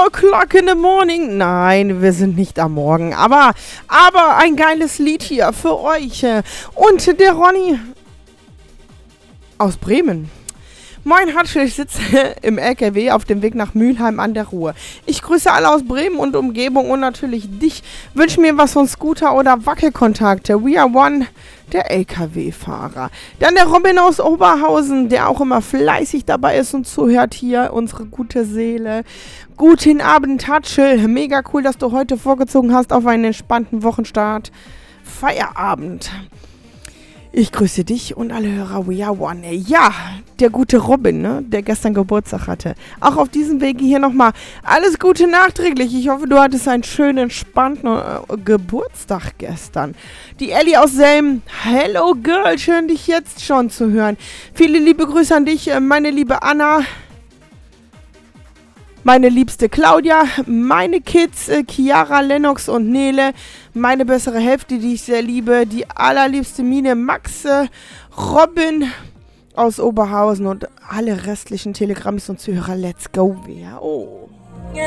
o'clock in the morning. Nein, wir sind nicht am Morgen. Aber ein geiles Lied hier für euch. Und der Ronny aus Bremen. Moin Hatschel, ich sitze im LKW auf dem Weg nach Mülheim an der Ruhr. Ich grüße alle aus Bremen und Umgebung und natürlich dich. Wünsche mir was von Scooter oder Wackelkontakte. We are one, der LKW-Fahrer. Dann der Robin aus Oberhausen, der auch immer fleißig dabei ist und zuhört hier. Unsere gute Seele. Guten Abend Hatschel. Mega cool, dass du heute vorgezogen hast auf einen entspannten Wochenstart. Feierabend. Ich grüße dich und alle Hörer We Are One. Ja, der gute Robin, ne, der gestern Geburtstag hatte. Auch auf diesem Wege hier nochmal alles Gute nachträglich. Ich hoffe, du hattest einen schönen, entspannten Geburtstag gestern. Die Ellie aus Selm. Hello Girl, schön dich jetzt schon zu hören. Viele liebe Grüße an dich, meine liebe Anna. Meine liebste Claudia, meine Kids, Chiara, Lennox und Nele, meine bessere Hälfte, die ich sehr liebe, die allerliebste Mine, Max, Robin aus Oberhausen und alle restlichen Telegrammis und Zuhörer. Let's go. Ja, oh.